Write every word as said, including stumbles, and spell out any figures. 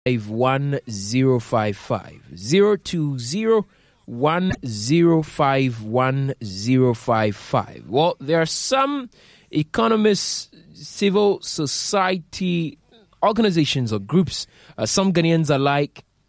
one zero five five zero two zero one zero five one zero five five. Well, there are some economists, civil society organizations or groups, uh, some Ghanaians are like,